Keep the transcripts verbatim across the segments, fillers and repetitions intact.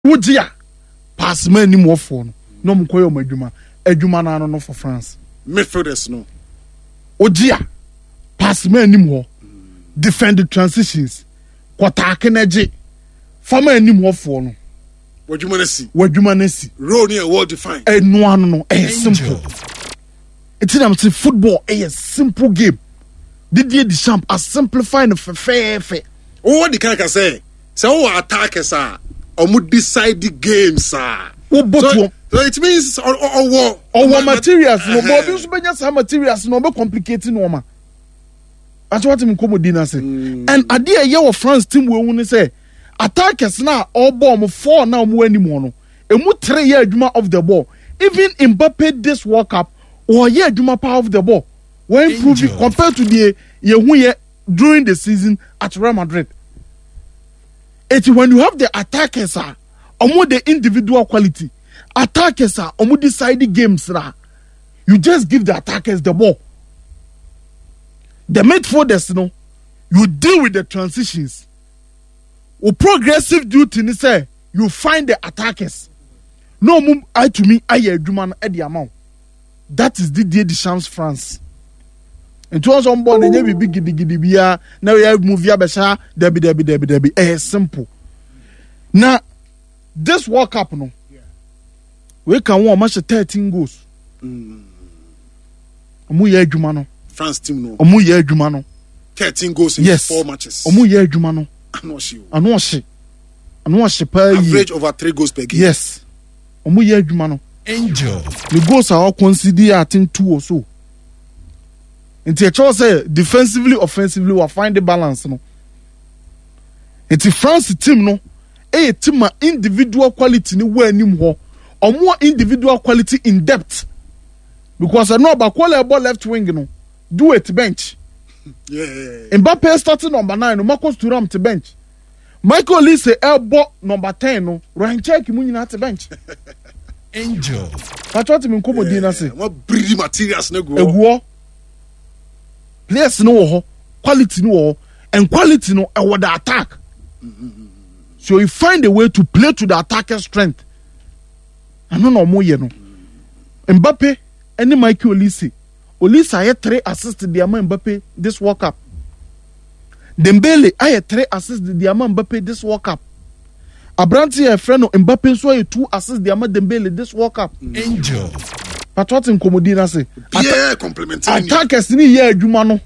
Wujia pass man ni mo for no. No mo koyo mo adwuma. Adwuma na no for France. Midfielders no. Ojia pass man ni mo. Defend the transitions. Kwata keneje. Fama ni mo for no. Wadwuma na si. Wadwuma na si. Role ni well defined. Eh no ano no eh simple. It's in say football eh a simple game. Didier Deschamps a simplify no fe fe. Oh what the kind can say? Say oh attackers are or decide the game sir. Wo boto. So it means or or or materials no but you benya some materials no be complicating no ma. That's what him come dinner say. And ade ye wo France team we hu ni say attackers na all ball four now mo animo no. Emu three year adwuma of the ball. Even Mbappe this World Cup or year adwuma power of the ball. When improving compared to the ye hu ye during the season at Real Madrid. It's when you have the attackers are omo the individual quality. Attackers are omo decide the games ra. You just give the attackers the ball. The midfielders no, you deal with the transitions. O progressive duty ni say you find the attackers. No mum I to me I adwuma no e the amount. That is Didier Deschamps France. It was on board and you be giddy giddy bia. Now you have movie abesha debi debi debi debi. Eh simple. Now this World Cup no. Yeah. We can win match thirteen goals. Mm. Omu ye adwuma no. France team no. Omu ye adwuma no. thirteen goals in yes. four matches. Omu ye adwuma no. Anoshi. Anoshi. Anoshi per average over three goals per game. Yes. Omu ye adwuma no. Angel. The goals are all considered I think two or so. Nti e cho say defensively offensively we find the balance no. Nti France team no e team a individual quality ni we anim ho. Omo individual quality in depth. Because I know about quality ball left wing no. Do it bench. Yeah. Mbappe starting number nine no Marcus Thuram to bench. Michael Olise elbow number ten no. Ryan Check mu nyina to bench. Angel. Patriot me nkomo di na say. What breed materials no go. Eguo. Players no ho, quality no ho, and quality no e the attack. Mm-hmm. So you find a way to play to the attacker's strength. I don't know more, you know. Mbappe and Michael Olise. Olise had three assists the amount Mbappe this World Cup. Dembele I had three assists the amount Mbappe this World Cup. Abranti a friend of Mbappe so you two assists the amount Dembele this World Cup. Angel. But what in Komodina say? Yeah, complimenting. Attackers ni ye adwuma no.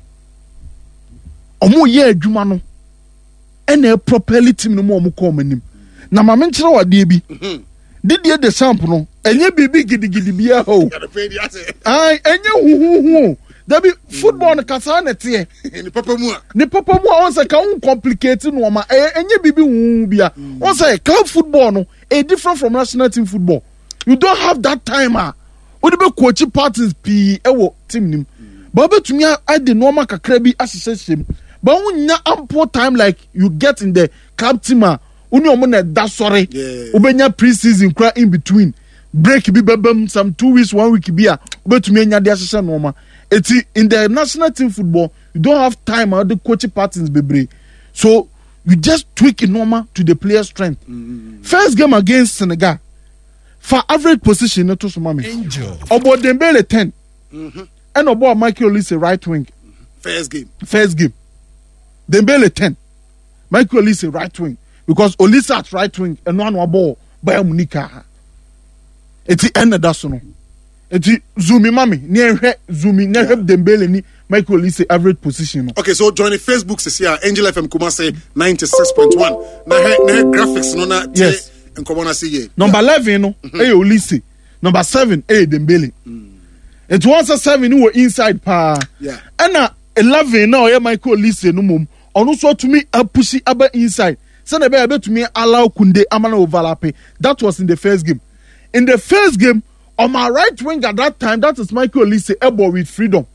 Omo ye adwuma no. Ene properly team no mo omo ko manim. Na ma me nkire wade bi. Didier Deschamps no, enye bibi gidigidi bia ho. Ai, enye huhuhu. Dabi football no kasa na tie. Ni papa mu a. Ni papa mu a on say ka un complicate no ma. Enye bibi huhu bia. On say club football no, e different from national team football. You don't have that time ah. Odi be coach parties pi ewo team nim. Ba betumi I the normal kakra bi asesesem. Ba unya ample time like you get in the club team a uni omo na da sorry. Ubenya pre-season kra in between. Break bi bebem some two weeks one week bi a betumi anya de asese normal. Eti in the national team football you don't have time how the coach parties bebre. So you just tweak it normal to the player strength. Mm-hmm. First game against Senegal. For average position, not to Sumami. Angel. About Dembele ten. Mm-hmm. And about Michael Olise right wing. First game. First game. Dembele ten. Michael Olise right wing. Because Olise at right wing and one more ball by Munika. It's the end of that one. It's Zoomi Mami. Near Zoomi, near Dembele ni Michael Olise average position. Okay, so join the Facebook says here, Angel F M Kumase ninety-six point one. Now, graphics no na. Yes. Number eleven, no, mm-hmm. eh Olise. Number seven, eh Dembele. Mm. It was a seven who were inside pa. Yeah. And uh, eleven now, eh Michael Olise no mum. On also to me a pushy aba inside. So the baby to me allow Kunde amana overlapping. That was in the first game. In the first game, on my right wing at that time, that is Michael Olise elbow with freedom.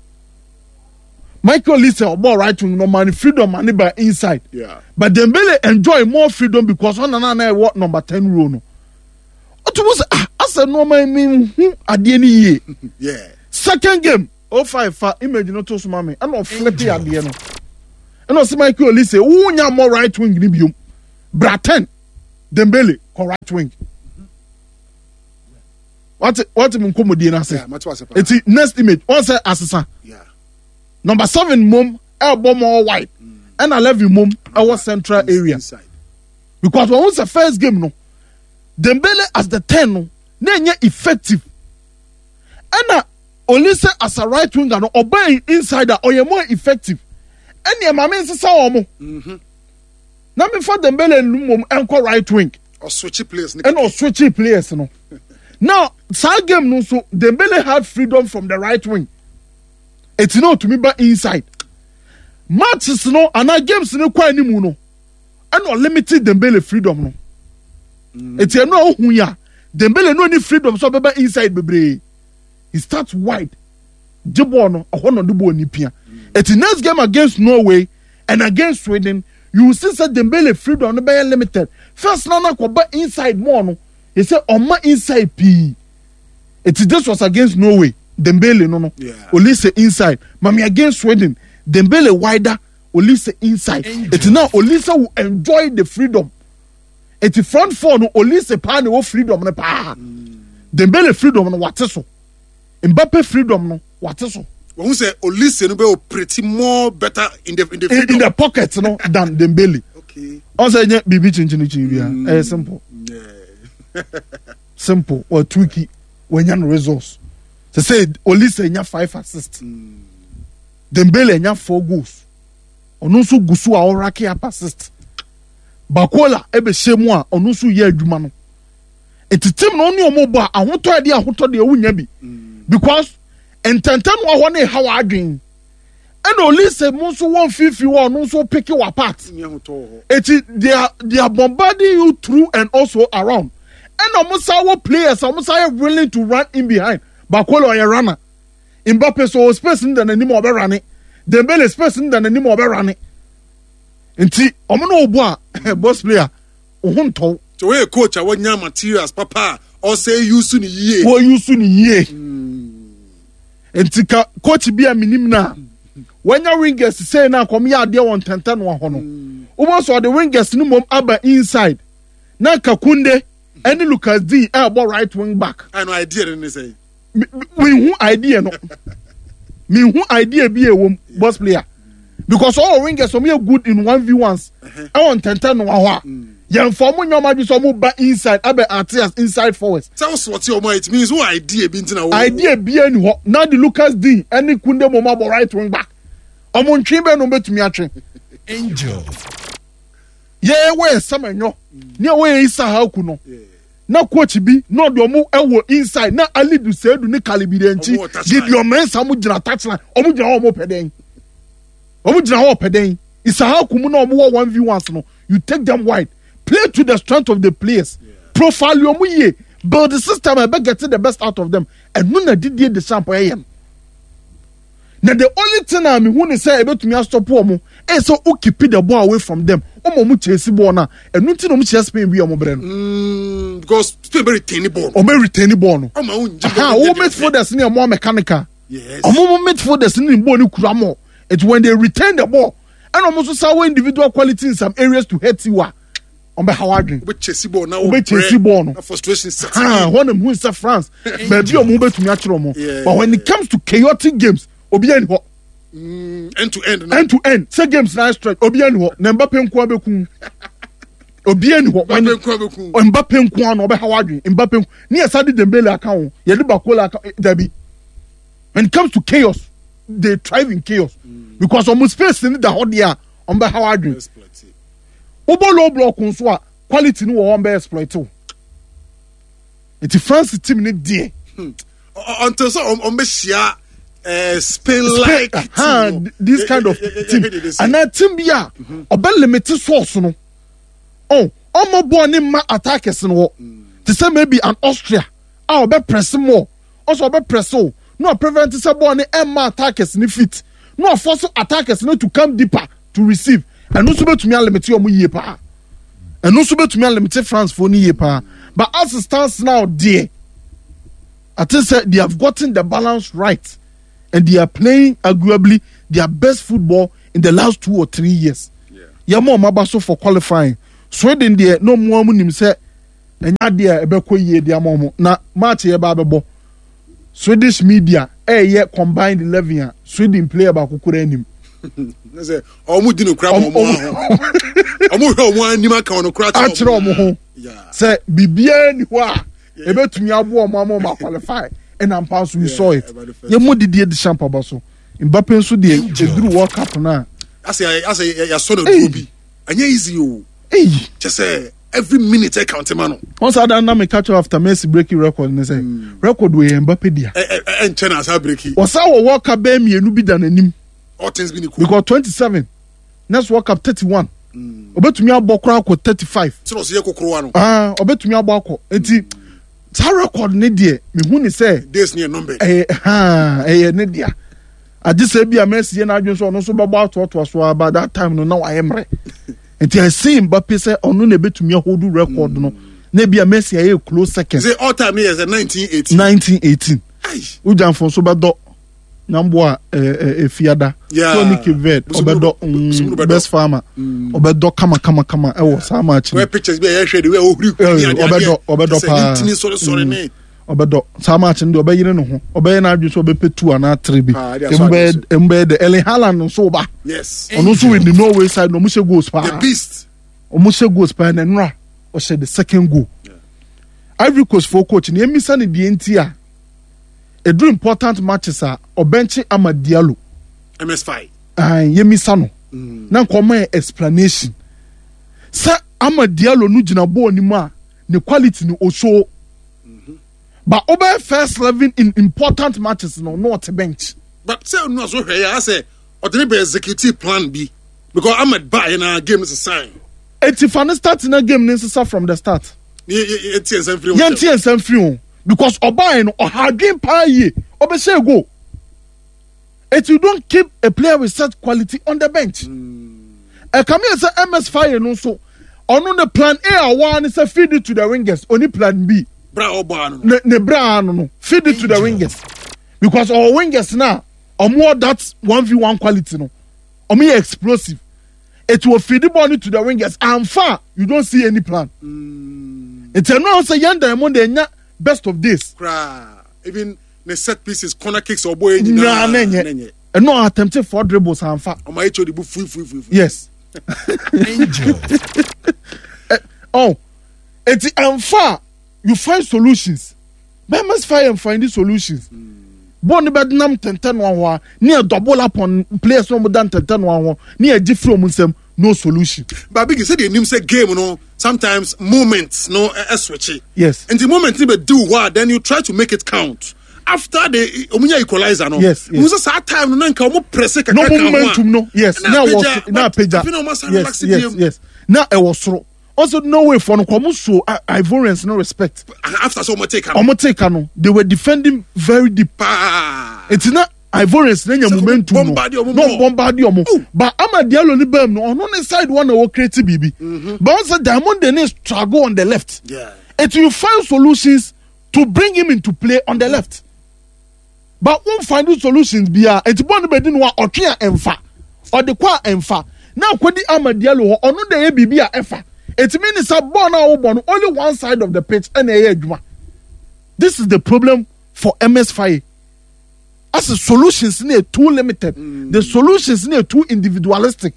Michael Olise elbow right wing no man freedom and by inside. Yeah. But Dembele enjoy more freedom because on another what number ten rule no. What was ah as a normal mean at the end of the year. Yeah. Second game, oh five for imagine no to mami. I know flippy at the end. And also Michael Olise, who nya more right wing ni biom. Bra ten. Dembele right wing. What what me nkomodi na say? Yeah, mati wase pa. Eti next image, one say asesa. Yeah. Number seven mom elbow more wide. And eleven mom our central area. Inside. Because when was the first game no, Dembele as the ten no, na effective. And only say as a right winger no obey insider or you more effective. And your mama say omo. Mhm. Na me for Dembele mom enko right wing. Or switchy players. And or switchy players no. Now, that game no so Dembele had freedom from the right wing. It's not to me but inside. Matches no and our games no kwa ni mu no. And no limited Dembele freedom no. Mm. It's no hu ya. Dembele no any freedom so be inside bebre. He starts wide. Jebo no a no do bo ni pia. It's next game against Norway and against Sweden, you will see that Dembele freedom no be limited. First no na ko ba inside more no. He said on my inside P. It's this was against Norway. Dembele no no. Yeah. Olise inside. Mami against Sweden. Dembele wider. Olise inside. It's now Olise will enjoy the freedom. It's front four no Olise pa no freedom no pa. Mm. Dembele freedom no what so. Mbappe freedom no what so. Who say Olise no be pretty more better in the in the in, in the pocket no than Dembele. Okay. On say bibi chinchini chinchini. Eh simple. Yeah. Simple or tweaky when you results. They say Olise nya five assists. Mm. Dembele nya four goals. Onu so gusu a oraki up assist. Bakola ebe shemu a onu so ye adwuma no. Eti team no oni omo bo a ahoto ade ahoto de ewunya bi. Because entantan wa ho na ha wa adwen. And Olise mo so one fifty one no so pick you apart. Eti they are they are bombarding you through and also around. And almost our players almost are willing to run in behind. Bakola or a runner. Mbappe so space in the name of running. Dembele space in the name of running. Nti omo no boss player ohunto. So we coach a one materials papa or say you soon ye. Wo you soon ye. Nti ka coach bi a minim na. When your wingers say na come ya de one ten ten wa ho no. Omo so the wingers no mom aba inside. Na Kakunde any Lucas D elbow right wing back. I know idea didn't say. We who idea no. Me who idea be a wom boss player. Because all wingers some are good in one v ones. I want ten ten wa ho. Yan form your magic some ba inside abe artias inside forwards. So what your it means who idea be na idea be any ho. Now the Lucas D any Kunde mom aba right wing back. Omo ntwe no betumi atwe. Angel. Yeah, where some enyo. Near where is ha ku no. Na coach bi no do mu ewo inside na Ali du Sedu ni Kalibire nchi di di o mensa mu gina touchline omu gina ho mo peden omu gina ho peden isa ha ku mu na omu one v one no you take them wide play to the strength of the players yeah. Profile your mu ye build the system and get the best out of them and no na didie the sample yam na the only thing I mean when say about me stop omu is so o keep the ball away from them omo mu chase ball na enu ti no mu chase Spain bi omo bre no mm because Spain very tiny ball o very tiny ball no o ma un ha o midfielders ni more mechanical yes omo midfielders ni ball ni kura mo it's when they retain the ball and omo so say individual quality in some areas to hurt you a on be how adwin we chase ball na o be chase ball no frustration set ha when who is France but bi omo betumi akere omo but when it comes to chaotic games obi ani ho Mm, end to end. End to end. Say games nice strike. Obi ani ho. Na Mbappe nko abeku. Obi ani ho. Mbappe nko abeku. Mbappe nko na obe hawadwe. Mbappe nko. Ni asade Dembele aka ho. Ye de Bakola aka dabi. When it comes to chaos, they thrive in chaos. Mm. Because almost space in the hot there on be hawadwe. Obo low block nso a quality no wo on be exploit. It France team ni die. Until so on be share Uh, Spain like uh, this kind of team and that team be a obe limited source no oh omo bo ni ma attackers no to say maybe an Austria ah obe press more also obe press so no prevent say bo ni e ma attackers ni fit no force attackers no to come deeper to receive and no so betumi limit omo yie pa and no so betumi limit France for ni yie pa but as it stands now there I think say they have gotten the balance right. And they are playing arguably their best football in the last two or three years. Yeah, more mabaso for qualifying. Sweden there no more munim say enya dia ebekọ yie dia mo na match ye ba bebo Swedish media eh ye combined eleven a Sweden player ba kokora anim na say omu di no kra mo mo omu hwe omu anim aka ono kra a kire omu ho say bibia ni ho a ebetumi abo omu amo ma qualify and am pass we saw it ye mo didi de champa ba so Mbappe nso de eduru World Cup na ase ase ya so no bi anya easy o eh just say every minute I count man no once I done me catch after Messi breaking record and say mm. record we Mbappe dia eh eh en chena sa breaking wasa wo World Cup be mienu bi da nanim all things be cool because twenty-seven next World Cup thirty-one mm. obetumi abokra akọ thirty-five so no se kokoro no ah obetumi abokọ enti that record ne de me hu ni say this near number eh ha eh ne dia adi say bia Messi na adwen so no so babo atoto so about that time no na wa yemre enti I see Mbappe say ono na betumi hold record no na bia Messi aye close second say all time is nineteen eighteen nineteen eighteen ujan fon so bedo nambo a efiada Tony Kivet obedo best farmer obedo kama kama kama e wo sa match we pictures be ya hwede we ohuri obedo obedo pa ntini sorry sorry ne obedo sa match ndi obeyire no ho obeye na adwo so obepetu ana three bi embe embe de Erling Haaland so ba yes ono so in the Norway side no mo she goals pa the beast omo she goals pa na nra o she the second goal Ivory Coast for coach ni emisa ne die ntia a do important matches are Obenchi Amad Diallo M S five ah yemisa no na nkoma explanation sa Amad Diallo no gina ball ni ma ne quality ni oso but over first eleven in important matches no not bench but say no so hwe ya say odene be executive plan B because Amad buy na game is a sign eighty fan start na game ni from the start ye tie nsem free ye tie nsem free because Obaye no ohadwen pa ye obese go if you don't keep a player with such quality on the bench e come here say M S five no so ono the plan A one is a feed it to the wingers only plan B bra oba no ne bra no no feed it to the wingers because our wingers now omo that one v one quality no omo explosive it will feed the ball to the wingers and far you don't see any plan mm. It's a no say yanda mo de nya best of this Cra. Even the set pieces corner kicks or boy nah nenye and no attempted for dribbles and fa o my chodi bu fu fu fu yes angel uh, oh it's unfair you find solutions but must find and find the solutions mm. Bon bed nam ten ten one one near double up on players no more than ten ten one one near different from no solution but big say the name say game no sometimes moments no uh, switch yes and the moment you do what then you try to make it count after the omunya equalizer no yes yes was that time no nka omo press ka no momentum no yes now was now peja yes yes yes now e was so also no way for no come so Ivorians no respect after so much take omo take no they were defending very deep ah it's not Ivorians nenya momentum no no bombard omo but Amad Diallo ni bam no on the side one o create bibi but also Diamond they need struggle on the left yeah it will find solutions to bring him into play on the left but won't find the solutions bia it born be din wa otwe emfa or the kwa emfa now kwadi Amad Diallo ho ono dey bibi a efa it means that born now born only one side of the pitch and a adwuma this is the problem for M S five as the solutions near too limited mm. the solutions near too individualistic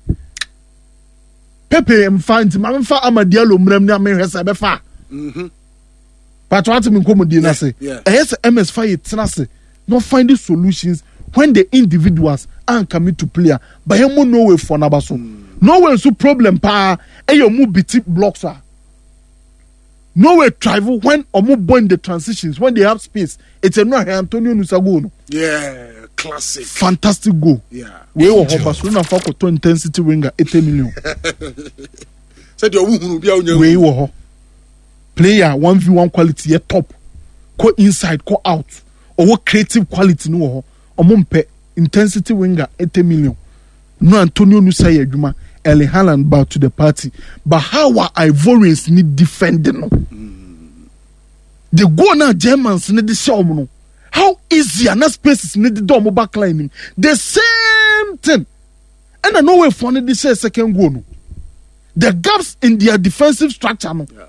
Pepe emfa nti ma emfa Amad Diallo mram ni amehwesa be fa mhm but what me komodi na say yes M S five tenase not finding solutions when the individuals aren't coming to play but him no way for nabaso mm. no way so problem pa e your move biti blocks are no way travel when omo born the transitions when they have space it's a no Antonio Nusago no yeah classic fantastic goal yeah we wo Barcelona for to intensity winger eighty million said you hunu bia onya we wo player one v one quality ye top ko inside ko out or creative quality no ho omo mpe intensity winger eighty million no Antonio Nusago adwuma Erling Haaland bow to the party but how are Ivorians need defending no mm. the go now Germans need the show no how easy and spaces need the dome back line the same thing and I know way for the second goal no the gaps in their defensive structure no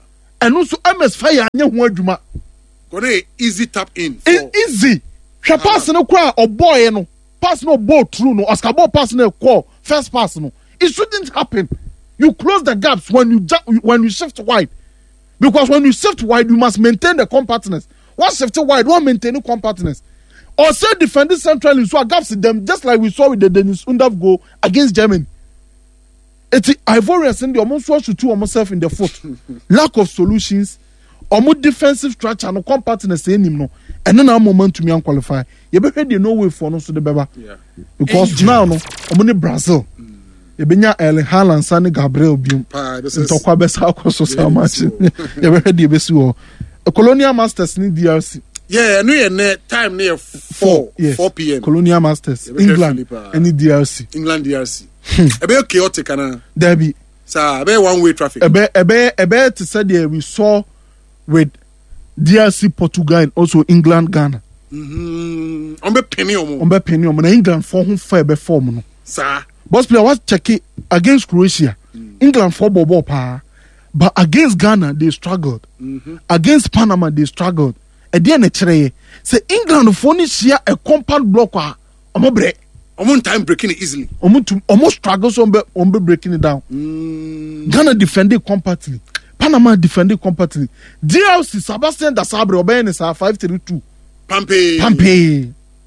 and also M S Fire anya ho adwuma. Kone easy tap in. For... easy. Hwe pass no kwa o boy no. Pass no ball through no. Oscar ball pass no call. First pass no. It shouldn't happen. You close the gaps when you when you shift wide. Because when you shift wide, you must maintain the compactness. One shift wide, one maintain the compactness. Or say defending centrally, so gaps in them, just like we saw with the Dennis Undav goal against Germany. It's Ivorians and the almost want to two almost self in the foot. Lack of solutions, almost defensive structure, no compactness in him no. And then our moment to me unqualify. You better you no way for no to the beba. Yeah. Because Angel. Now no, I'm only Brazil. Mm. You benya Erling Haaland, Sani Gabriel Bium. Ntokwa besa akoso so much. You better you besi a Colonial Masters need D R C. Yeah, no, yeah, time near four, yes. four p.m. Colonial Masters, England, any D R C. England D R C. A bit chaotic, and there be. So, a bit one way traffic. A bit, a bit, a bit to say there we saw with D R C, Portugal, and also England, Ghana. Hmm. On be penny or more. On be penny or more. England for whom fair before no. Sir. Boss player was checking against Croatia. Mm. England for bobo pa. But against Ghana, they struggled. Mm-hmm. Against Panama, they struggled. And then say England for ni share a compact block wa omo break. Omo time breaking it easily. Omo to omo struggles on be on be breaking it down. Mm. Ghana defended compactly. Panama defended compactly. D R C Sebastian Dasabre obey is five three two. Pampe. Pampe.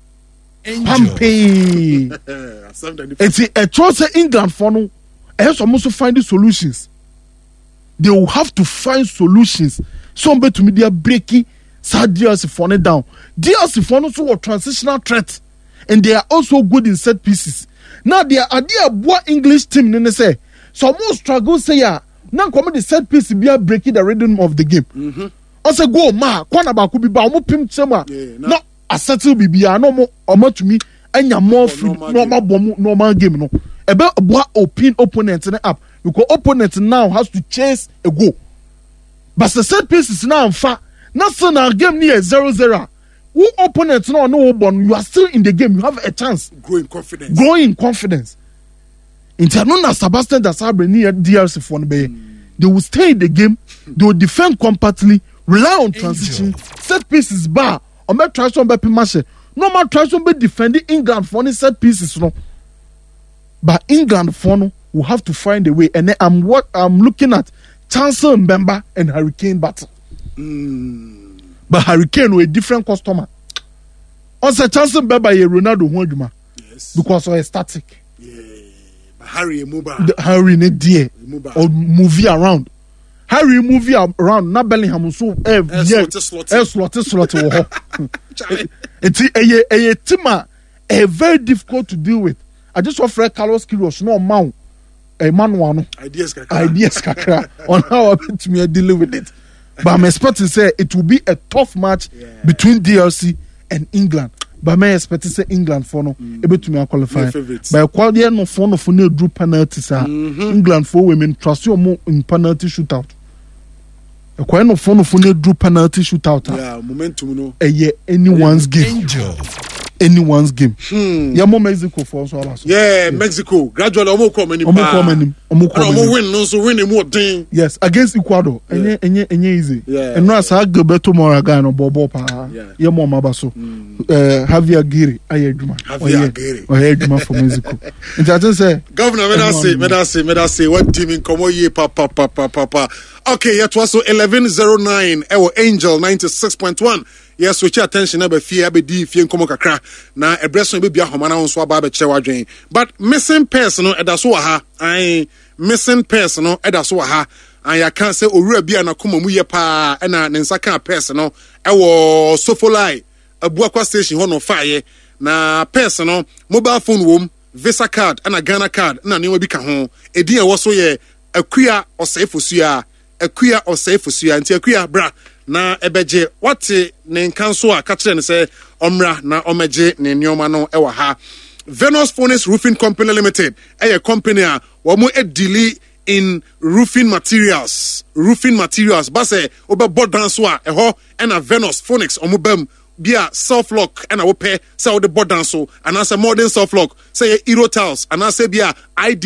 Pampe. It's a choice England for no. Else almost find the solutions. They will have to find solutions. Some bet to me they are breaking. Sad D R C for it down. D R C for also a transitional threat, and they are also good in set pieces. Now they are idea what English team then say. So most struggle say ya. Now come the set piece be a breaking the rhythm of the game. Mm-hmm. Also go ma kwana ba ku bi ba omo pim chema. No a settle bi bia no mo omo to me anya more free normal bom normal game no. Ebe boa open opponent ne up because opponent now has to chase a goal. But the set pieces now fa now so now game near zero zero. Who opponent no no born you are still in the game. You have a chance. Growing confidence. Growing confidence. International Sebastian Dasabre near D R C for be. They will stay in the game. They will defend compactly. Rely on transition. Angel. Set pieces bar. Or make try some be match. No man try some be defending England for any set pieces no. But England for no will have to find a way. And then I'm what I'm looking at Chancellor Mbemba and Hurricane battle. Mm. But Hurricane with a different customer. Also Chancellor Mbemba ye Ronaldo Huajuma. Yes. Because of a static. Yeah. But Harry mobile. Harry ne dear or movie around. Harry movie around na Bellingham so eh yeah eh slot slot wo. It's a a team a very difficult to deal with. I just offer Carlos Queiroz no man a manual no ideas kakra ideas kakra on how I'm to me deal with it. But I'm expecting say it will be a tough match yeah. between D R C and England. But I'm expecting say England for no mm. able to me qualify. But quality no for no for no drew penalties. Mm-hmm. England for women trust you more in penalty shootout. A quite no for no for no drew penalty shootout. Yeah, momentum no. A year anyone's game. Angel. Anyone's game. Hmm. Yeah, more Mexico for us all. Yeah, Mexico. Gradually, omo come any. Omo come any. Omo come any. Omo win no so win more thing. Yes, against Ecuador. Enye enye enye easy. Yeah. And now sa Gilberto Moraga no bobo pa. Yeah. Yeah, more mabaso. Eh, Javier Aguirre aye juma. Javier Aguirre. Aye juma for Mexico. And I just say, Governor, me that say, me that say, me that say, what team in Komo ye pa pa pa pa pa pa. Okay, it was so eleven oh nine. Ewo Angel ninety-six point one. Yes, switch attention na be fear be di fie nkomo kakra na ebreso be bia homa na nso aba be kye wadwen. But missing person no edaso wa ha. Ai missing person no edaso wa ha. And I can't say owura bia na koma mu ye pa e na ne nsa kan person no ewo Sofolai Abuakwa station ho no fire na person no mobile phone wom Visa card and a Ghana card na ne bi ka ho edin e wo so ye akua osefosua akua osefosua nti akua bra na ebeje wate ne nkanso a ka kire ne se omra na omeje ne nioma no ewa ha. Venus Furnace Roofing Company Limited a company a wo mo edili in roofing materials roofing materials ba se obebo danso a eho and a Venus Furnace omubam bia self lock and a wope say o de board danso and as a modern self lock say Euro tiles and as bia I D T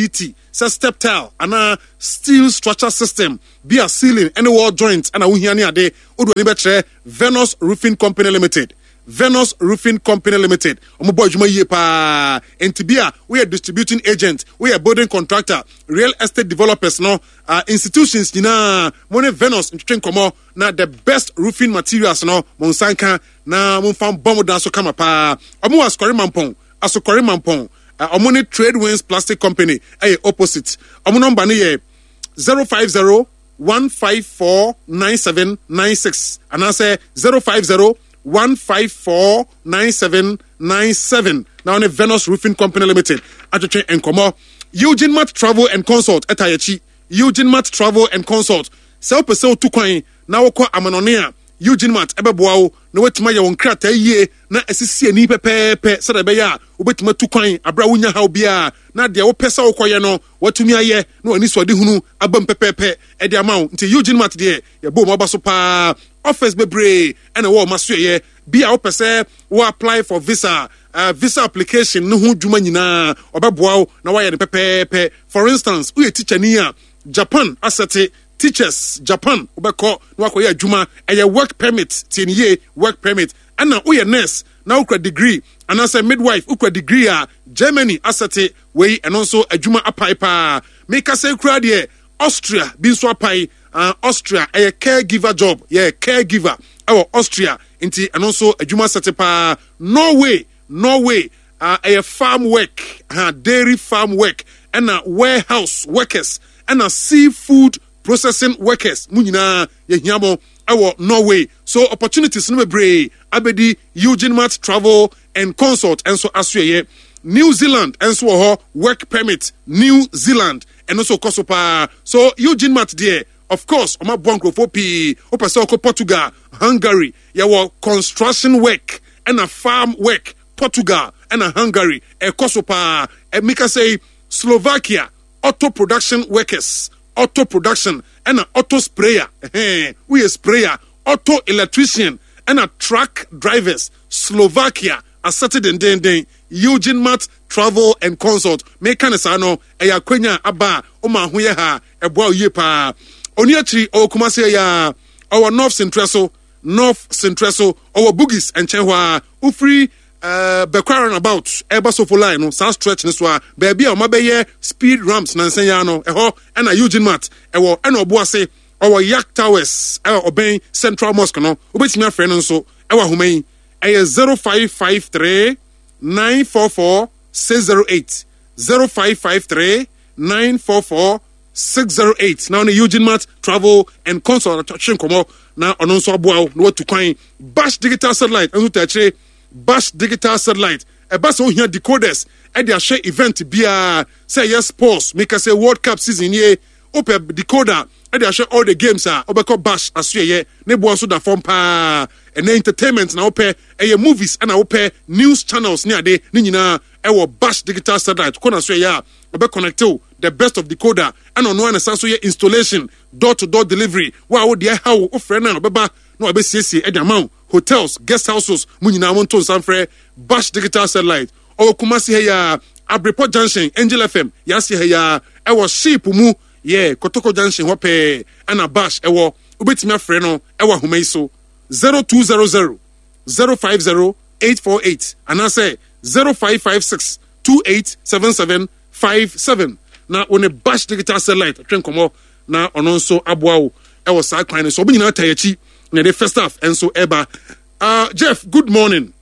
say step tile ana steel structure system be a ceiling any wall joint ana wo hia ne ade odo ni betre Venus Roofing Company Limited. Venus Roofing Company Limited. Omo boy juma yie pa. Entibia, we are distributing agent, we are building contractor, real estate developers no, uh, institutions na money Venus ntwetwe komo na the best roofing materials no monsanka na monfam bomb dan so kama pa. Omo askori mampon, asokori mampon. Uh, omo ne Trade Winds Plastic Company eh opposite. Omo number ne ye zero five zero one five four nine seven nine six and I say zero five zero one five four nine seven nine seven. Now on a Venus Roofing Company Limited. Atwetwe enkomo. Eugene Mart Travel and Consult etayechi. Eugene Mart Travel and Consult. Se opese otu kwan na wokọ amanonea. Eugene Mart ebeboa wo na wetima ye won krata yie na asisi ani pepepe se de be ya obetima tu kwan abra wonya ha obia na de wo pesa wo koye no watumi aye na oni so de hunu abam pepepe e de amaw nti Eugene Mart de ye bo mo baso pa office bebre and a wo maso ye bia wo pese wo apply for visa uh, visa application no hu dwuma nyina obeboa wo na wa ye pepepe. For instance we teacher ni a Japan asete teachers Japan ubeko na wakoye adwuma eye work permit tienye work permit ana uye nurse na ukra degree ana say midwife ukra degree a Germany asate we and also adwuma apai pa make say kra de Austria bin so apai uh, Austria eye caregiver job yeah caregiver our Austria inti and also adwuma sate pa Norway Norway uh, eye farm work uh, dairy farm work and warehouse workers and seafood processing workers munyina yehiamo awo Norway. So opportunities no bebre abedi Eugene Mart Travel and Consult and so asuyeye New Zealand and so ho work permit New Zealand and also kosopa. So Eugene Mart there of course oma bonkro for p opese ko Portugal Hungary yawo construction work and a farm work Portugal and a Hungary e kosopa e make say Slovakia auto production workers auto production and an auto sprayer. We a sprayer, auto electrician and a truck drivers. Slovakia, a Saturday day day. Eugene Mart Travel and Consult. Mekane sano eya kwenya aba oma huye ha eboa yepa. Oniachi o kumase ya our North Centreso, North Centreso, our Bugis and Chenhua ufri. Uh, Bekwaran about Eba Sofola no sound stretch this wa baby o mabeye speed ramps na nsenya no eho and a Eugene Mart ewo and oboase our Yak Towers e obey Central Mosque no obetimi afre no so ewa homan e zero five five three nine four four six zero eight zero five five three nine four four six zero eight. Now the Eugene Mart Travel and Consult touching komo na ono so aboa no to kwan Bash Digital Satellite and to Bash Digital Satellite. A bass on here decoders at their share event bia say yes pause make us say World Cup season ye open decoder at their share all the games are obeko Bash asye ne bo so da form pa and entertainment na open e movies and open news channels near de ni nyina e wo Bash Digital Satellite kona so ya obe connect the best of decoder and on one so ye installation door to door delivery wa wo de how o friend na obeba na obe siesie e de amount hotels, guest houses, munyina wonton sanfre Bash Digital Satellite. O kumasi heya Abripo Junction, Angel F M. Yasi heya ewo sheep mu ye Kotoko Junction hope ana Bash ewo ubetimi afre no ewo humeiso zero two zero zero zero five zero eight four eight and I say zero five five six two eight seven seven five seven. Na one Bash Digital Satellite twen komo na ononso aboawo ewo sa kwan so obunyina tayachi na the first half and so eba uh Jeff, good morning.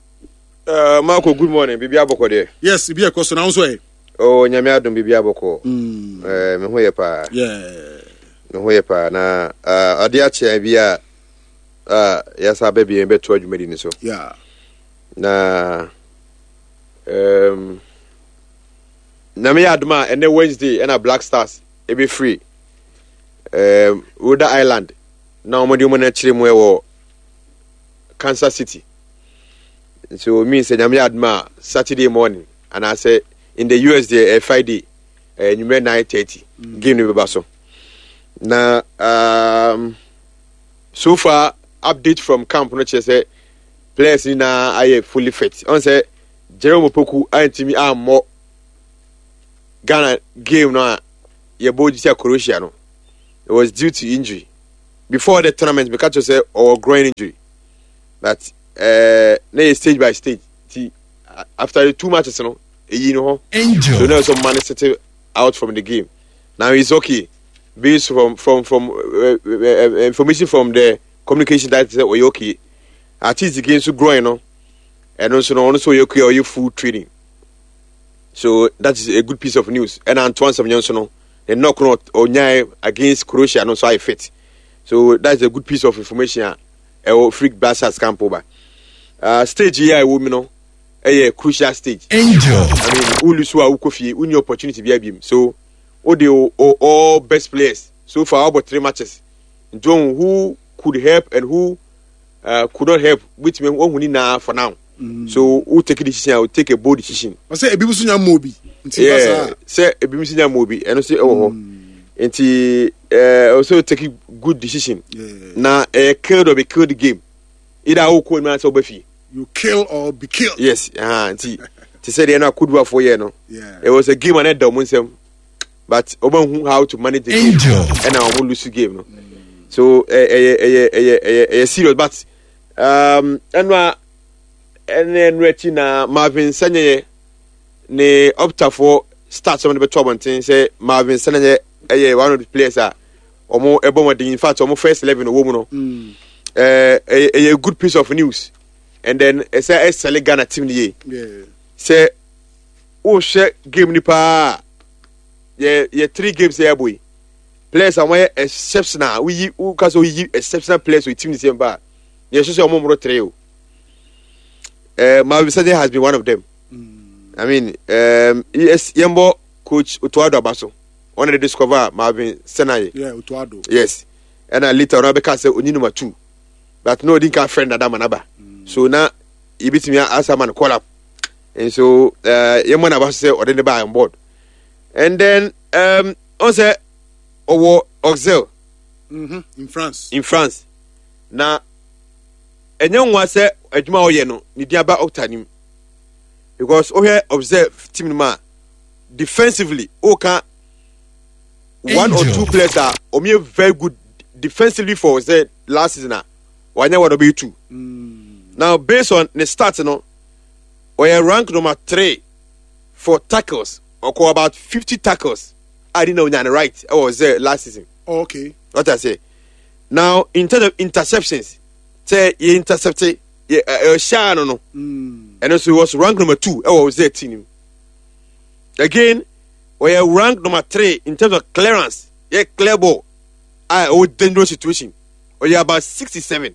Uh Marco, good morning. Bibi aboko there. Yes, bibi akoso na unso e. Oh, nyame adom bibi aboko. Mm. Eh me hoye pa. Yeah. Me hoye pa na uh ade a che bia uh yasa baby en beto adwumadi ni so. Yeah. Na um na me adoma ene Wednesday and a Black Stars e be free. Um Rhode Island. Now mo di mo na chire mo e wo Kansas City. So me say nyame adma Saturday morning and I say in the U S day uh, Friday uh, number nine thirty mm. game no be so. Na um so far update from camp no che say players ni na aye fully fit. On say Jerome Opoku antimi ammo Ghana game no your body say Croatia no. It was due to injury. Before the tournament, because you say or groin injury. But uh now stage by stage. See, after the two matches, you know, you know, Angel. so now some man is out from the game. Now he's okay. Based from from from uh, uh, information from the communication that said, "Oh, okay." At least the game so growing, no, and also no, also you okay or you full training. So that is a good piece of news. And Antoine Samionso, no, they knock out Onyai against Croatia, no, so I fit. So that's a good piece of information. A freak blasters camp over. Uh, stage here, women, no, a crucial stage. Angel. I mean, Ulusua Ukofi, uni opportunity be him. So, all the all best players so far about three matches. John, who could help and who uh, could not help, which means one we need now for now. Mm. So who take a decision? I will take a bold decision. I say a bibusunya mobi. Yeah, say a bibusunya mobi, and I say oh, and he uh, also take a good decision. Yeah. Now a killed or be killed the game. Either who could man so befi. You kill or be killed. Yes, ah, uh, and he he said they are not good work for you, no. Yeah. It was a game and a down but Oban how to manage the Angel. game and I will lose the game, no. Mm. So a a a a serious, but um and and then Retina Marvin Sanye ne opta for start some of the trouble and say Marvin Sanye a one of the players are or more about in fact almost first eleven a woman. Mm. Uh, a, a good piece of news, and then I say I sell Ghana team the yeah. Say oh share game nipa yeah yeah three games here boy. Players are more exceptional. We who cause we exceptional players with team the same bar. Yes, so some more trio. Uh, Marvin Sanye has been one of them. Mm. I mean, um, yes, Yembo coach Utuado Abaso. One of the discover Marvin Sanye. Yeah, Utuado. Yes, and a little Rebecca said Uni number two, but no, didn't have friend Adam Anaba. Mm. So now he beat me as a man call up, and so uh, Yemon Abaso said already buy on board, and then um, also our Auxerre mm-hmm. in France. In France, now. And young one said, "Ejuma oyeno ni diaba octanim." Because oh here observe team ma defensively, okay, one or two players are omi very good defensively for say last season. One year would be two. Mm. Now based on the stats, you know, we are ranked number three for tackles, or about fifty tackles. I didn't know on the right. I was there last season. Oh, okay. What I say. Now in terms of interceptions. Say you intercepted yeah uh, Shano no mm. And also he was ranked number two. I was there team again we are ranked number three in terms of clearance. Yeah, clear ball I oh dangerous situation or you about sixty-seven.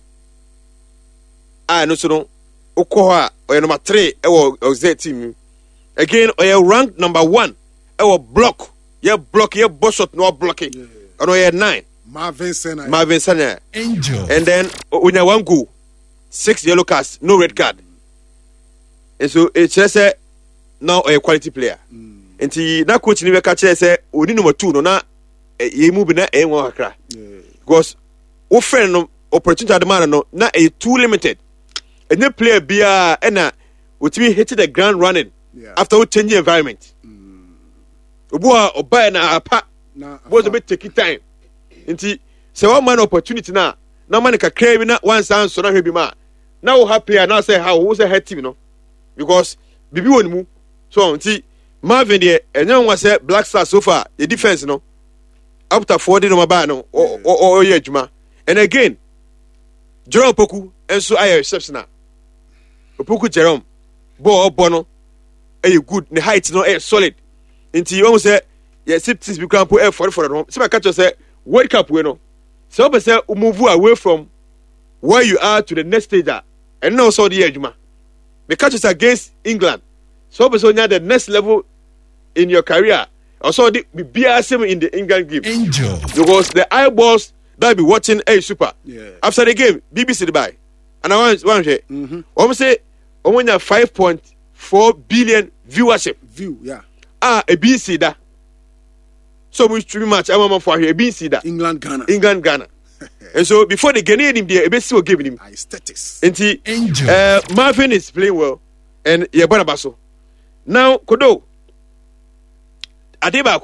I know so no Okoha or number three I was there team again we are ranked number one. I was block yeah block yeah boss shot no blocking yeah. And we are nine. Marvin Sanye. Marvin Sanye. Angel. And then when you want go, six yellow cards, no red card. And so it's just a now a quality player. Mm. And he now coach in the catch say we need number two no na you move na e one akra. Because o friend no opportunity at the man no na a too limited. And the player be a na we to be hitting the ground running yeah. After we change the environment. Mm. Obo oba na apa was a bit taking time. Nti say one man opportunity na na man ka crave na one sound so na hwe bi ma na wo happy na say how wo say head team no because bibi won mu so nti Marvin de enye nwa say Black Stars so far the defense no after four day no ba no o o ye adwuma and again Jerome Opoku enso aye exceptional Opoku Jerome ball obo no e good the height no e solid nti you say yes six bi kan po e for for no say catch say World Cup we no so be say move away from where you are to the next stage and now so the adwuma because it's against England so be so near the next level in your career also the B R C in the England game Angel. Because the eyeballs that be watching a super yeah. After the game B B C the buy and I want one say mhm um say um five point four billion viewership view yeah ah a B C da so we stream match I want for here be see that England Ghana England Ghana and so before the Ghanaian him there e be see what giving him aesthetics enti Angel. uh, Marvin is playing well and ye bana baso now kodo Adeba kon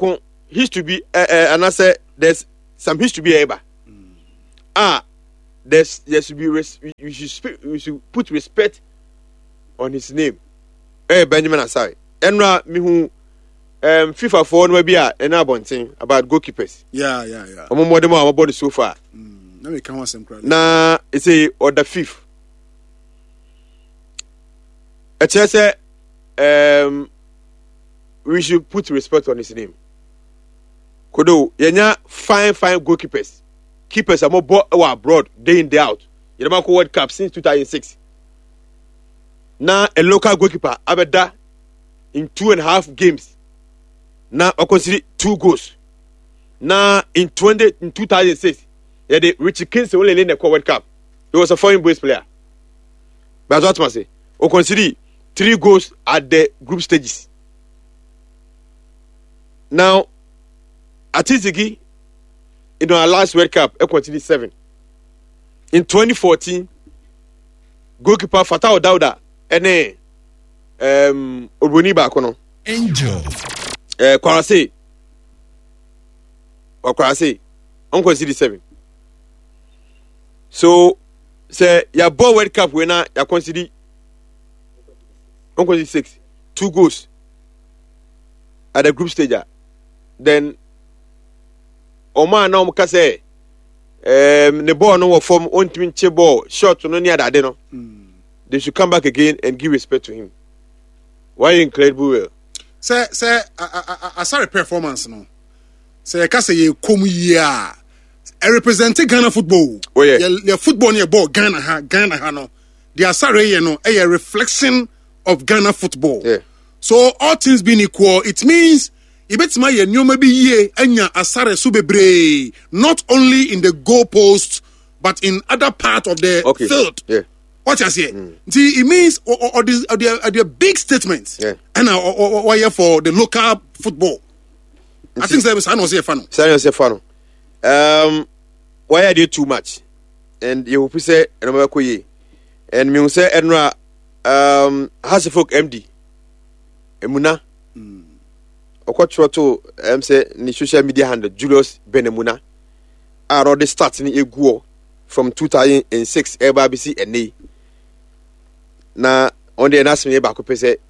history be uh, uh, and I say there's some history be able. Mm. Ah, there's there should be res- we should spe- we should put respect on his name. Eh, Benjamin Asare. Enra me who um FIFA for no be a na bonten about goalkeepers. Yeah, yeah, yeah. Omo mo dem a body so far. Mm. Let me count some credit. Na it's a order fifth. I say um we should put respect on his name. Kodo, yenya fine, fine goalkeepers. Keepers are more bo- abroad, day in, day out. You know, World Cup since two thousand six. Now, a local goalkeeper, Abeda, in two and a half games. Now, I consider two goals. Now, in twenty, in two thousand six, yeah, the Richie Kingston only in the World Cup. He was a foreign boys player. But what I say, I consider three goals at the group stages. Now, Atizigi, in our last World Cup, I continued seven. In twenty fourteen, goalkeeper Fatah Dauda, and um, Obuni Bakono. Angel. Uh, Kwarase. Or Kwarase. On consider seven. So, say, your ball World Cup winner, you consider. On consider six. Two goals at the group stage. Then Oma na omuka say um the ball no form on twin che ball short no near that no. Mm. They should come back again and give respect to him. Why incredible well? Say say I sorry performance no. Say ka say ye kom ya. I represent Ghana football. Oh yeah. Your football near ball Ghana ha Ghana ha no. The asare ye no a reflection of Ghana football. Yeah. So all things being equal, it means Ibetima ye nyoma bi ye enya asare so bebre, not only in the goalpost but in other part of the okay. field. Yeah. What you say? Mm. See, it means or, or, or, this, or, the, or the big statements. Yeah. And uh, or, or, or, or for the local football. I think that was I know say fan. Say say fan. Um, why are they too much? And you will say and I'm going and me say Enra um Hasifok M D. Emuna. Mm. Okwatro to em say ni social media handle Julius Benemuna are already starting a go from two thousand six eba B C and A. Na on the last me back up say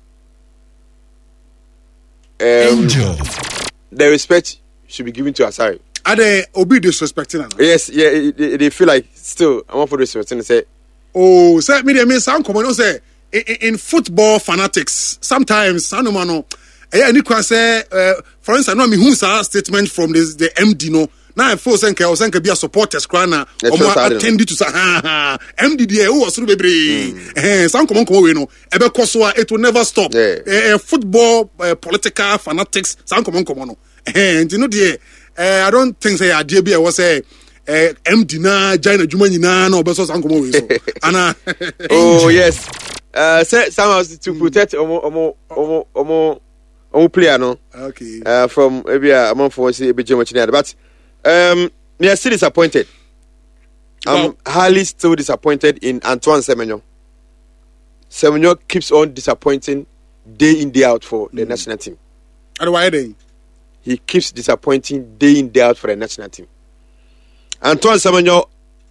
um the respect should be given to Asare. Are they obi disrespecting am? Yes, yeah, they, they feel like still I want for disrespecting say oh, say me dey me sound common no say in, in football fanatics sometimes sanomano eh any kwan say uh, for instance no me who say statement from this the M D no na I feel say nke o say nke be a supporters kwan na o mo attend to say ha ha M D there who was so bebre eh sound common common we no e be koso it will never stop. Yeah. Eh, football uh, political fanatics sound common common no eh you know there uh, I don't think say idea be was say uh, M D na China juma nyina na obeso sound common we so ana oh yes uh say somehow to protect omo omo omo omo omo player no okay uh from maybe a among for say be juma china but um me are still disappointed. I'm wow. highly still disappointed in Antoine Semenyo. Semenyo keeps on disappointing day in day out for the mm. national team. And why then? He keeps disappointing day in day out for the national team. Antoine Semenyo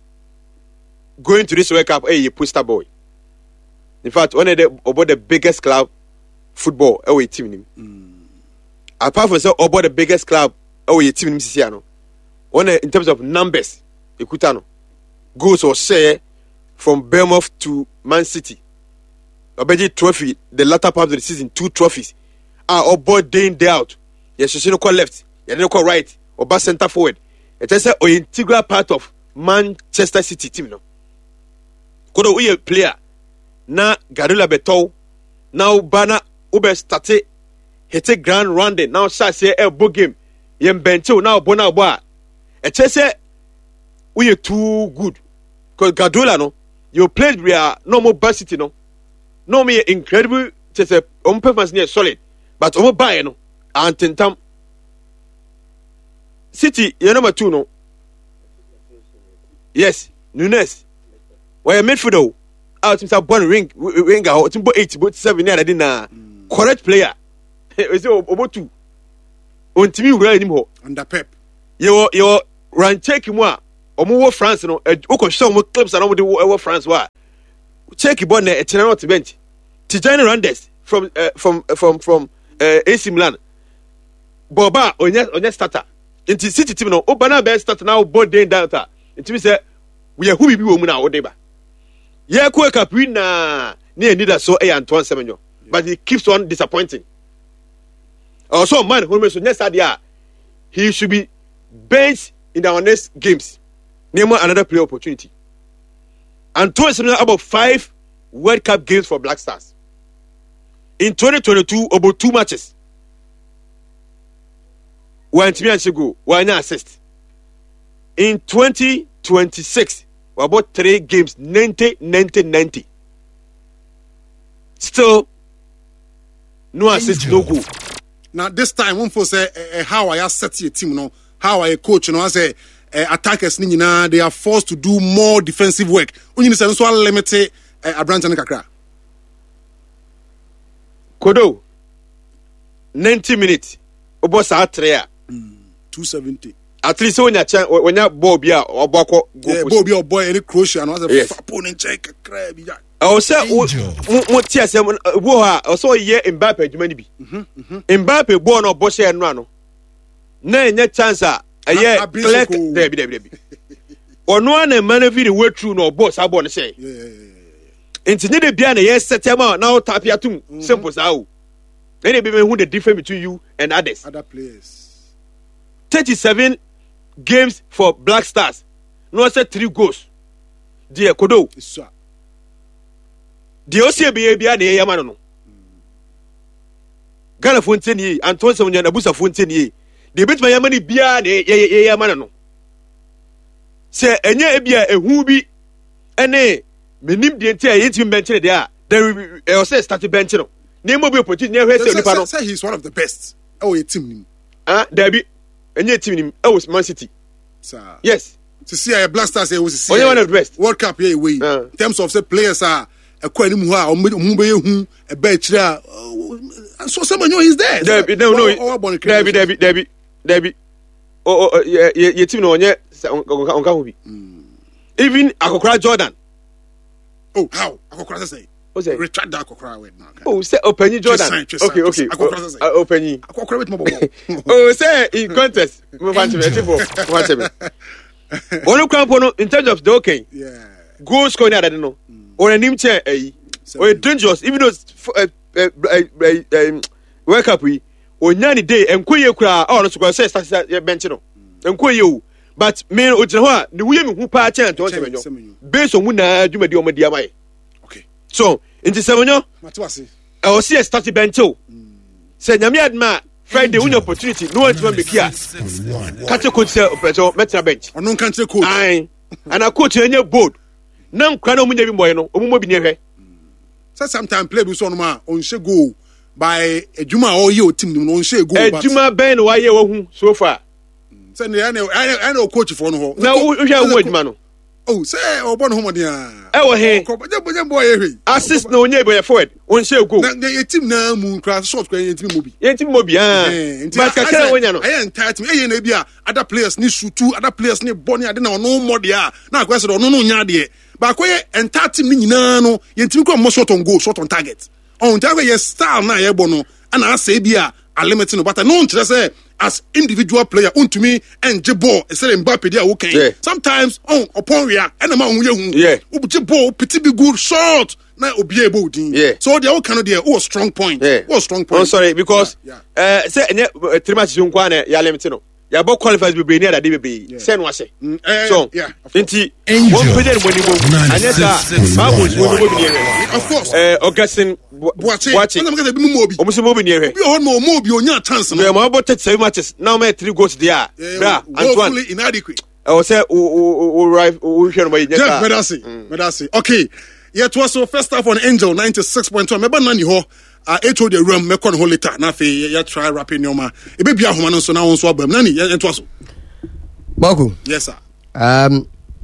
going to this World Cup, hey, a poster boy. In fact, one of the about the biggest club football away team. Mm. Apart from say about the biggest club away team in Mississippi, one in terms of numbers, Ekutano goes or share from Bournemouth to Man City. Obeji trophy, the latter part of the season, two trophies. Ah, about day in day out. Yes, you should call left, you don't call right, or back center forward. It is an integral part of Manchester City team now. Kodo we a player na Gabriel Beto now bana ube starte hete grand rounding now shall say a book game yem bencho now bona boa e say we are too good because Gadola no you played we are normal Bad City no no me incredible just a on performance near solid but on buy no antentam City you number two no yes Nunes why a midfielder out himself born ring winger or timbo eight but seven near na correct player is about two ontimi wura anim ho under Pep yo yo run check mu a omo wo France no ukɔhwɛ omo clubs na omo de wo France wa check ball na ɛkyerɛ not bench Tijani Randers from uh, from uh, from from uh, A C Milan Boba onya onya starter inti City team no obana be starter now board day data inti me say we are who we be wo mu na wo de ba ye ko kapri na ne need so e Antoine Semenyo but he keeps on disappointing also man who me so nya sadia he should be benched in our next games name another play opportunity Antoine Semenyo about five World Cup games for Black Stars in twenty twenty-two about two matches one team and go one assist in twenty twenty-six about three games ninety ninety ninety still no assist no goal. Now this time one for say uh, how I set your team no how I coach no I say uh, attackers ni nyina they are forced to do more defensive work only say so limited uh, Abrante kakra Kodo ninety minutes obo sa atre two seventy at least when you when you ball bi a obako yeah ball bi boy any Croatia no say yes. opponent check kakra bi ja I say mo ti asem wo ha o so ye Mbappe adwuma ni bi Mbappe ball no bo share no ano na enye chance a ye clerk there bi there bi ono na man fi the way through no boss abo no say inti de bia na ye setema na o tap atum simple sa o then be who the difference between you and others other players thirty-seven games for Black Stars no say three goals dear Kodo so the O C A B bia na ye yama no Ghana Fontaine Antoine Semenyo na Busa Fontaine de bit my yama ni bia na ye yama no say enye bia ehu bi ene menim de ntia ye team bench de a there will say start bench no name be opportunity na hwe say nipa no say he's one of the best oh your team nim ah there be enye team nim e was Man City sir yes to see a Black Stars here was see only one of the best World Cup here way uh. in terms of say players are ekwa ni mu ha o mu be hu e ba kira so Semenyo is there there be no no there be there be there be there be oh oh your team no onye onka hu bi even Akokora Jordan oh how Akokora say o say Richard Akokora wait now oh say Openyi Jordan okay okay Openyi Akokora wait mo oh say in contest mo fan me for watch me onu krampo no in terms of the okay yeah goal scoring at no or anim chair eh or dangerous even though World Cup we onyani day enkoye kura oh no so say start bench no enkoye o but me ogyina ho a ne wuye me hu pa cha Antoine Semenyo based on na dwumadi o madi amai okay so into Semenyo matwase I will see a start bench o say nyame adma Friday win opportunity no one to make here catch a coach say operator metra bench ono kan say coach ai and a coach enye board na nkra na omunya bi moye no omumo bi ne hwe say sometime play bi so no ma on she go by adwuma o ye o team no on she go but adwuma ben no wa ye wo hu so far say na na na coach for no ho na wo hwe wo adwuma no oh say o bon ho mo dia e wo he ko boje boje boy e hwe assist na onye boy forward on she go na ye team na mu nkra short kwa ye team mo bi ye team mo bi ah but ka kra wonya no ayen tight me ye na bi a other players ni shoot other players ni boni ade na ono mo dia na akwa se ono no nya de ba ko ye entire team ni nyina no ye team ko mo shot on goal shot on target on target ye style na ye bo no ana asa bi a a limit no but no ntre say as individual player untumi enje ball e say Mbappe dia wo kan sometimes on upon wia and ma hu ye hu ubuti ball pity be good shot na obi ebo din so dia wo kan dia wo strong point wo strong point I'm sorry because eh say enye three matches nkwa na ya limit no ya bo qualifiers be be ni ada de be say no ase so nti one page money mo anyesa ma mo mo mo bi ni of course eh Augustine watching na make be mo obi omo se mo bi ni ehwe bi o mo mo obi onya chance no yeah mo about thirty-seven matches now me three goals there bra Antoine fully inadequate I will say o o o arrive o hwe no ma yenya Jeff Medasi Medasi okay yet was so first half on Angel ninety-six point one me ba nani ho a eto the room me kon ho later na fe ya try rapping your ma e be bia homa no so na won so abam nani yet was Baku yes sir um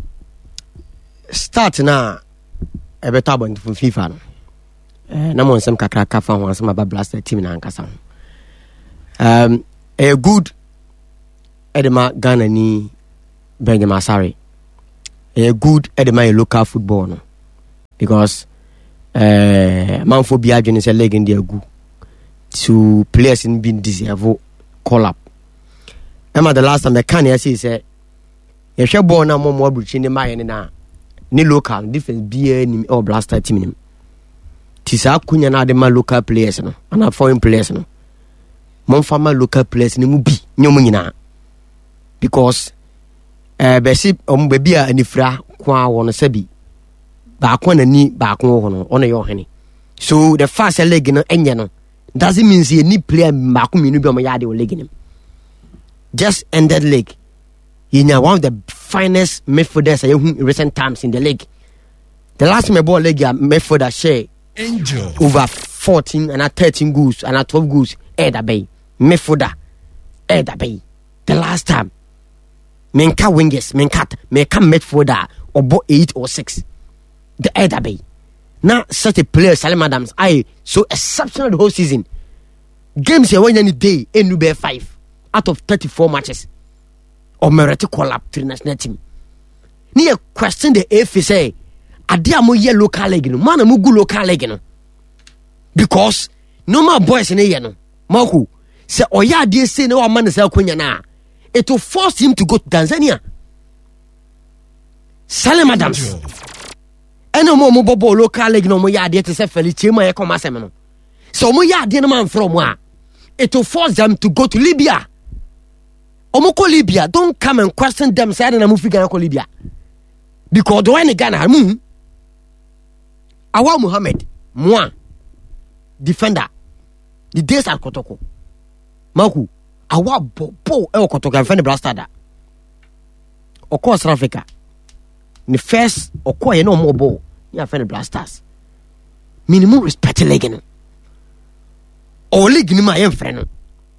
start na e be tabon from FIFA no eh na mo nsem kakra ka fa ho asem aba blaster team na ankasa um A good Edema Ghana ni Benjamin Asare. A good Edema local football no. Because uh Manfo Biagen is a leg in the good to players in being deserve call up. Emma the last time the can see say you shall born a more between the Mayan na ni local difference be any or blaster team. Tisa kunya na de ma local players no and foreign players no. Mon fama local players ni mu bi nyomu nyina because eh besi om baby a anifra kwa wono sabi ba kwa nani ba kwa wono ono yo hene. So the fast leg no enye no doesn't mean say any player ba kwa minu bi om ya de leg nim. Just ended league. You know, one of the finest midfielders in recent times in the league. The last time I bought league, midfielder share Angel over fourteen and a thirteen goals and a twelve goals. Eda Bay, midfielder, Eda Bay. The last time, menka wingers, menka menka midfielder or bo eight or six. The Eda Bay. Now such a player, Salim Adams, I so exceptional the whole season. Games here when any day, and be five. Out of thirty-four matches or merit call up to the national team. Near question the F say, Adia mo ye local league no, man mo go local league no. Because no more boys in a year no. Maku say oya de say no man say kwanya na. It will force him to go to Tanzania. Salim Adams. Eno mo mo bobo local league no mo ya de te say Felice mo e come asem no. So mo ya de no man from wa. It will force them to go to Libya. Omoko Libya, don't come and question them. Say I don't know Ghana ko Libya because the one in Ghana, hmm, Awa Muhammad, moi, defender, the days at Kotoko, Maku, Awa Bobo El Kotoko, defender Blastada, Oko South Africa, the first Oko you know more ball, you defender Blasters, minimum respect legend, or league ni my friend.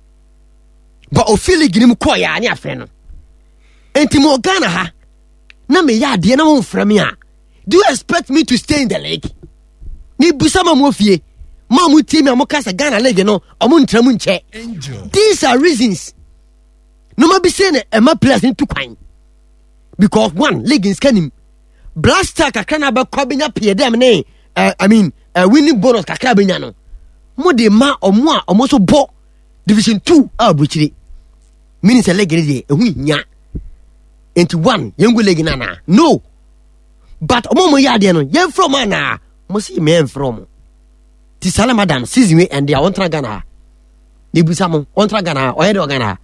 But ofili gini mkoya ani afreno. Enti mo Ghana ha. Na me ya de na mo frame a. Do you expect me to stay in the league? Ni busama mo fie. Ma mo team mo kasa Ghana league no, omo ntramu nche. These are reasons. No ma be saying e ma players into kwan. Because one, league is kanim. Blaster kakra na ba kwabenya pie dem ne. Uh, I mean, uh, winning bonus kakra benya no. Mo de ma omo a omo so bo Division two ah buchiri. Meaning say leg dey ehu nya. Into one yengu leg na na. No. But omo mo ya de no, yen from na. Mo see me from. Ti Salam Adam season we and they want to Ghana. Ni busa mo, want to Ghana, o de Ghana.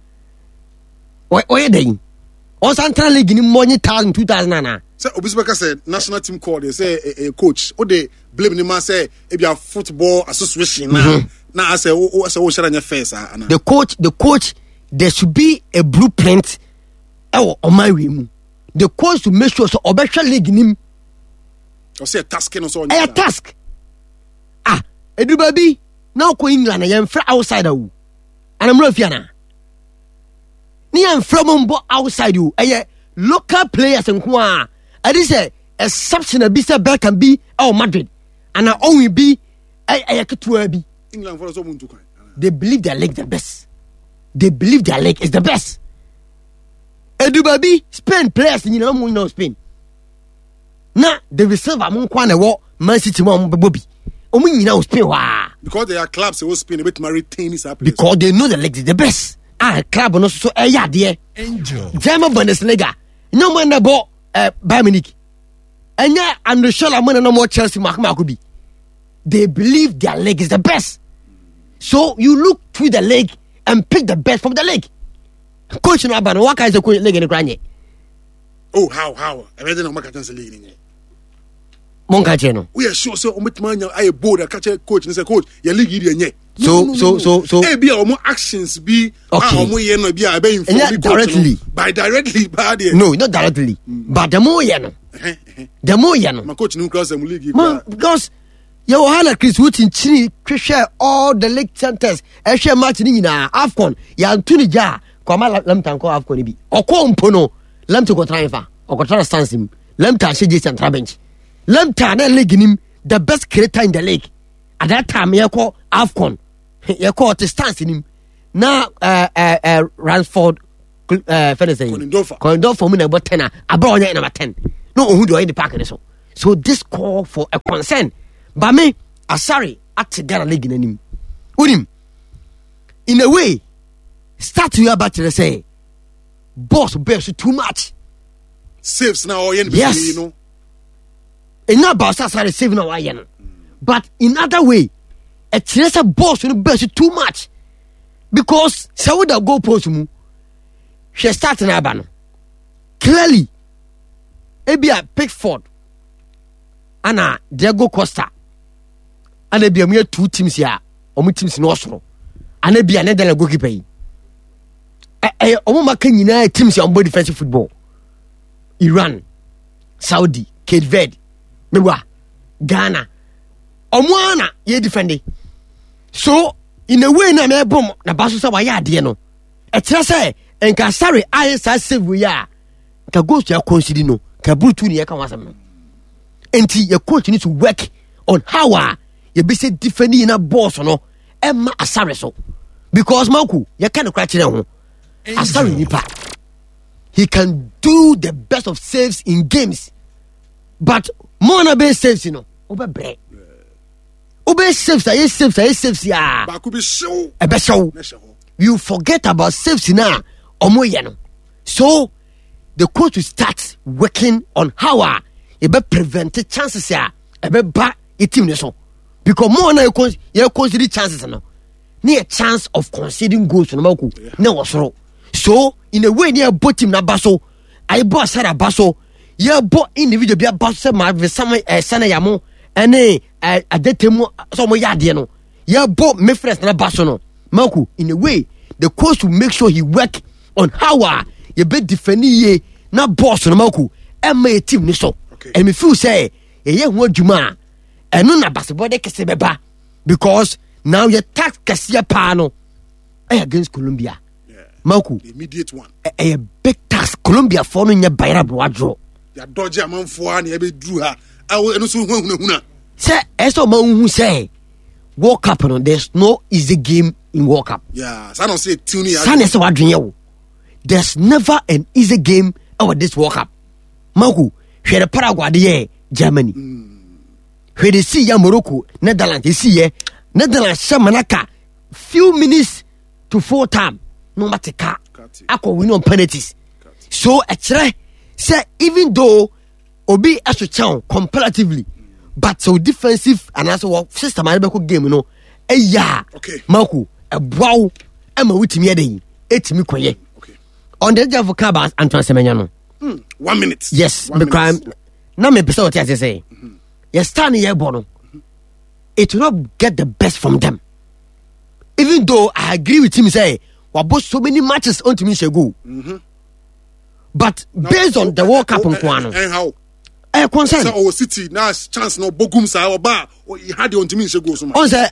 O o ye dey. O Central League ni money thousand two thousand na. Say Obisbeka said national team call they say a, a coach. O they blame the man say e be a football association now. Mm-hmm. Now I say o say o share na face ah. The coach, the coach, there should be a blueprint. Oh, on my way. The coach to make sure so obesha league nim. O say a task no so. A task. Ah, edu baby. Now ko England na yam fra outside o. And I'm not fiana. Ni am from mbo outside you. Eh local players nko a. I say exceptional be say back can be oh Madrid. And I only be eh eh ketua bi. England for so muntu kan. They believe their league the best. They believe their league is the best. Edu baby Spain players ni na mo no Spain. Na David Silva mo kwa na wo Man City mo bobi. Omo nyina o Spain wa. Because they are clubs who Spain a bit retain his happiness. Because they know the league is the best. Ah club no so eh ya de. Angel. German Bundesliga. No man na bo eh Bayern Munich. Enya and Shola man no more Chelsea mark makubi. They believe their league is the best. So you look through the league and pick the best from the league. Coach no abano waka is the coach league in Ukraine. Oh how how? Imagine no makatan league ni. Monka cheno. We are sure so omitmanya I board a catch coach and say coach your league here nye. So so so so eh be omo actions be okay. Omo ye no be be inform directly by directly by there. No, not directly. Mm. But the more ye no. The more ye no. My coach no cross them league. Because you Hannah Chris Wooten chini share all the league centers. E share match ni na AFCON. Ya ntuni ja kwama lamta nko AFCON bi. Okwo mpono lamta go transfer. Okwo transfer stance him. Lamta sheje central bench. Lamta na league nim the best creator in the league. At that time you call AFCON. You call the stance him. na uh, uh, uh, Ransford uh, fɛn sɛ Kondofa Kondofa mu na ɛbɔ ten a abra ɔnyɛ number ten no ohun deɛ ɔyɛ the park ne so so this call for a concern but me Asare at Ghana league n'anim unim in a way start to hear about to say boss bears too much saves now or yes you know enya about Asare saving our yen but in other way a Teresa boss no bears too much because so would go post mu she start na aba no clearly ebia Pickford ana Diego Costa ana bia mu two teams ya omu teams no osoro ana bia ne dala goalkeeper yi eh eh omu maka nyina teams ya on defensive football Iran Saudi Cape Verde mewa Ghana omu ana ye defend so in a way na me bom na baso sa wa ya ade no e tira say enka Asare aye sa save ya ka goals ya consider no ka brutu ne ya ka wasam no enti your coach needs to work on how uh, you be say defending in a boss no Emma Asare so because Marco you can't crack it ho Asare nipa he can do the best of saves in games but more na be saves you know obe break obe saves ay saves ay saves ya ba ku be show e be show you forget about saves na omo ye no so the coach will start working on how uh, you be prevent chances ya e be ba e team ne so because more na you consider chances no near chance of conceding goals no maku na wasoro so in a way near both team na baso I boss said a baso ya bo individual bia baso ma ve some eh sana ya mo ene adetemu so mo ya de no ya bo me friends na baso no maku in a way the coach will make sure he work on how uh, you be defend ye na boss no maku e ma team ni so and me feel say ye ho adwuma eno na basketball de kese beba because now your tax kese pa no against Colombia yeah. Maku the immediate one a, a big tax Colombia for no nya bayra bro draw ya dodge amanfo a na e be duru ha awo eno so hu hu hu na say eso ma hu say World Cup no there's no easy game in World Cup yeah so I don't say tune ya san say wadwen ye there's never an easy game over this World Cup Maku hwe the Paraguay de Germany mm. Hwe de see ya Morocco Netherlands see ye Netherlands shamanaka few minutes to full time no matter ka akọ win on penalties so a kire say even though obi aso chow comparatively mm. but so defensive and also what system I be game no eh ya okay Marco e boaw e ma wutimi eden etimi koye okay on the edge of Kabas Antoine Semenya no mm. one minute yes one the crime na me pesa what I say mm-hmm. You stand here bono mm-hmm. It will not get the best from them even though I agree with him say we bought so many matches on to me say go mm-hmm. But no, based on the World Cup on Kwano and how eh concern so our city now chance no bogum sa oba he had on to me say go so on say